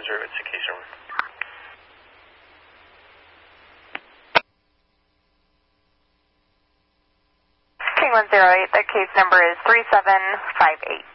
108, it's a case over. King 108, the case number is 3758.